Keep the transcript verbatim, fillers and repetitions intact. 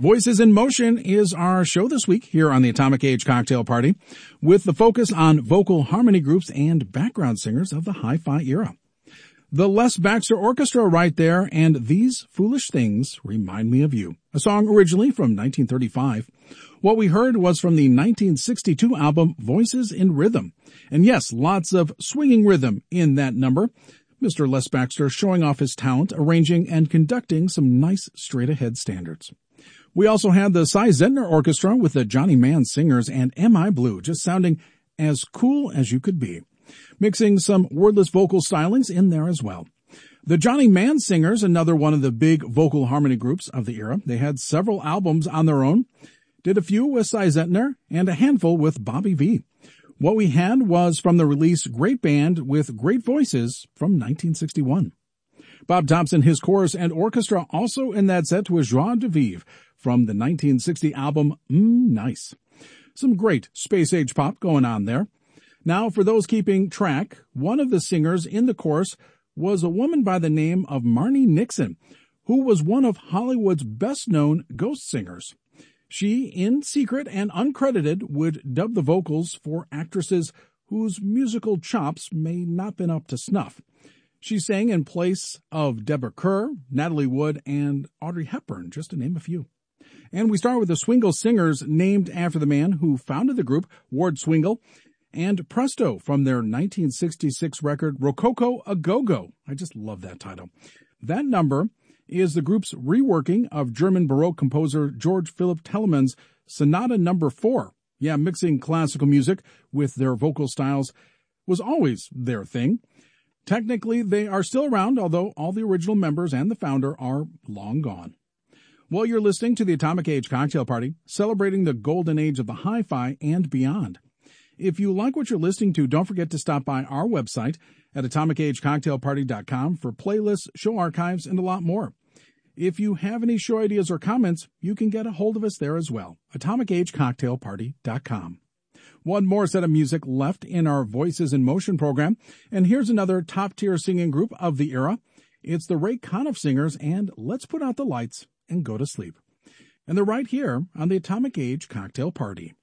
Voices in Motion is our show this week here on the Atomic Age Cocktail Party, with the focus on vocal harmony groups and background singers of the hi-fi era. The Les Baxter Orchestra right there, and These Foolish Things Remind Me of You, a song originally from nineteen thirty-five. What we heard was from the nineteen sixty-two album Voices in Rhythm. And yes, lots of swinging rhythm in that number. Mister Les Baxter showing off his talent, arranging and conducting some nice straight-ahead standards. We also had the Cy Zentner Orchestra with the Johnny Mann Singers and Am I Blue, just sounding as cool as you could be. Mixing some wordless vocal stylings in there as well. The Johnny Mann Singers, another one of the big vocal harmony groups of the era. They had several albums on their own. Did a few with Cy Zentner and a handful with Bobby Vee. What we had was from the release Great Band with Great Voices from nineteen sixty-one. Bob Thompson, his chorus and orchestra, also in that set was Joie de Vivre from the nineteen sixty album Mmm Nice. Some great space-age pop going on there. Now, for those keeping track, one of the singers in the chorus was a woman by the name of Marni Nixon, who was one of Hollywood's best-known ghost singers. She, in secret and uncredited, would dub the vocals for actresses whose musical chops may not have been up to snuff. She sang in place of Deborah Kerr, Natalie Wood, and Audrey Hepburn, just to name a few. And we start with the Swingle Singers, named after the man who founded the group, Ward Swingle, and Presto from their nineteen sixty-six record, Rococo A Go-Go. I just love that title. That number is the group's reworking of German Baroque composer George Philipp Telemann's Sonata Number Four. Yeah, mixing classical music with their vocal styles was always their thing. Technically, they are still around, although all the original members and the founder are long gone. Well, you're listening to the Atomic Age Cocktail Party, celebrating the golden age of the hi-fi and beyond. If you like what you're listening to, don't forget to stop by our website at atomic age cocktail party dot com for playlists, show archives, and a lot more. If you have any show ideas or comments, you can get a hold of us there as well, atomic age cocktail party dot com. One more set of music left in our Voices in Motion program, and here's another top-tier singing group of the era. It's the Ray Conniff Singers, and Let's Put Out the Lights and Go to Sleep. And they're right here on the Atomic Age Cocktail Party.